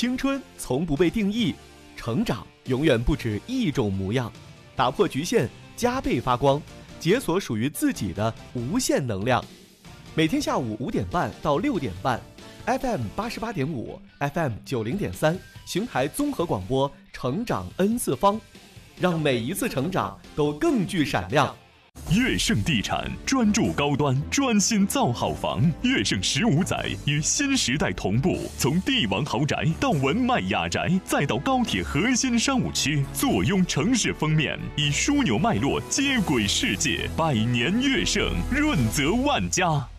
青春从不被定义，成长永远不止一种模样。打破局限，加倍发光，解锁属于自己的无限能量。每天下午5点半到6点半 ，FM 88.5 ，FM 90.3，邢台综合广播，成长 N 次方，让每一次成长都更具闪亮。 悦盛地产专注高端，专心造好房。悦盛15载与新时代同步，从帝王豪宅到文迈雅宅，再到高铁核心商务区，坐拥城市封面，以枢纽脉络接轨世界。百年悦盛，润泽万家。